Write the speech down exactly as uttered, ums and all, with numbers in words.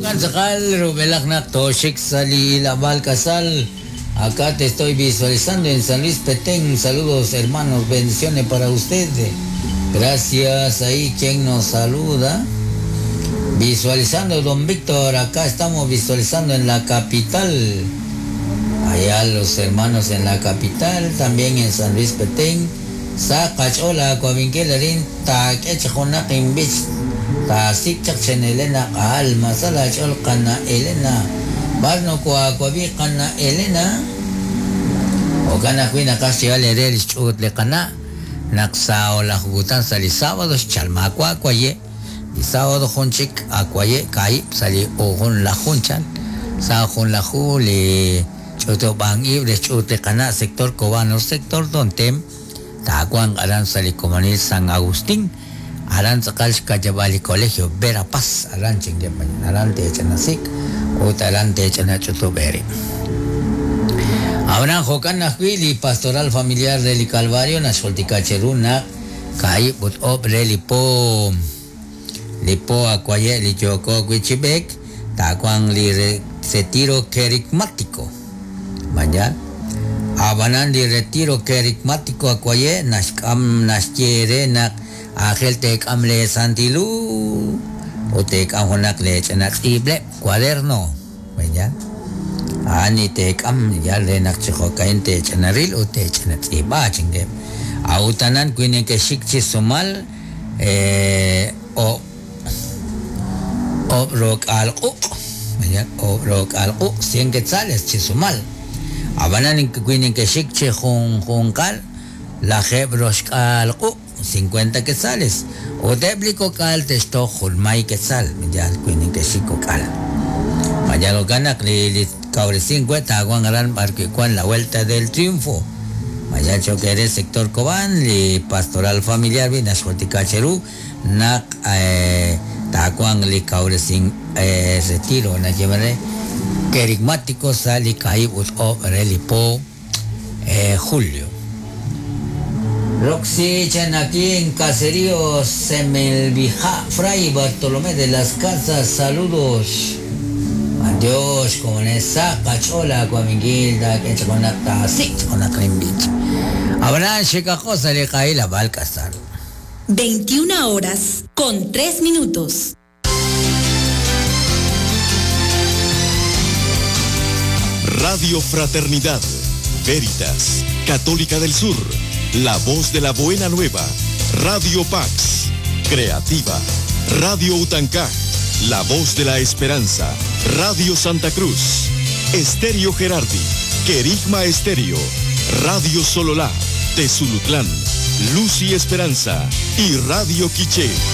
Jokan Sakal, Rubelak Naktoshik, Salila Balcasal. Acá te estoy visualizando en San Luis Petén. Saludos, hermanos, bendiciones para ustedes. Gracias. Ahí quien nos saluda. Visualizando, don Víctor. Acá estamos visualizando en la capital. Allá los hermanos en la capital. También en San Luis Petén. Sacachola, Coavinquelerin, Taquechajonak, Imbich. Tasik Elena, Alma, Salachol, Cana Elena. Barno Coacobi, Cana Elena. O Cana Quina Casial, Erelis, Chut, Lecana. Naxao, la Jugutan, Sali sábados, Chalmacua, Quaye. Y sábado, Honchik, Aquaye, Kai, Sali, Ojon, la Jonchan. Sajon, la Juli, Choto Bang Ibre, Chute, Cana, sector Cobano, sector Dontem. Tacuan, Aran, Sali, Comanil, San Agustín. Aran sakal Kajabali Colegio Vera Paz Aran chingjapan Aran te chanasik uta Aran te chanachuto beri. Abraham Jocan Nahuili Pastoral Familiar Reli Calvario Nasoltica Cheruna Kai but op Reli Po Lipo Aquaye Lichoko Guichibek Tacuan li retiro kerigmático Mañana Abanan li retiro kerigmático Aquaye Nashkam Nashkere Nak Ángel tek amle santilu o tek amhonak le chenak ible cuaderno ¿ya? Ani tek am ya le nak chho kain te chenaril o te chenak iba chingde autanan kuinen ke shikchi sumal eh o o rok al o ¿ya? O rok al o cien quetzales chisumal abanan kuinen ke shikchi hon honkal la hebrosh al o cincuenta quetzales o déblico cal testo hulmai quetzal ya cuinin que chico cal vaya lo gana que cabre cincuenta aguan gran barque cuan la vuelta del triunfo vaya yo que eres sector Cobán y pastoral familiar bien ascoltica cheru nak eh tacuan li cabre sin eh retiro na llevaré kerigmático sali caibus o relipo eh julio. Roxy aquí en Caserío Semelvija, Fray Bartolomé de las Casas, saludos. Adiós, con esa cachola, con mi guilda, que se conecta así, se conecta en bicho. Habrá Chicago, se le cae la Balcazar. veintiuna horas con tres minutos. Radio Fraternidad, Veritas, Católica del Sur. La voz de la buena nueva, Radio Pax, Creativa, Radio Utancá, La voz de la esperanza, Radio Santa Cruz, Estéreo Gerardi, Querigma Estéreo, Radio Sololá, Tezulutlán, Luz y Esperanza y Radio Quiché.